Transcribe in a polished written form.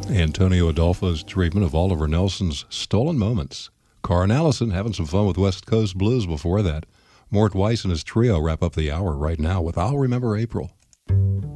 Antonio Adolfo's treatment of Oliver Nelson's Stolen Moments. Carl Allison having some fun with West Coast Blues before that. Mort Weiss and his trio wrap up the hour right now with I'll Remember April.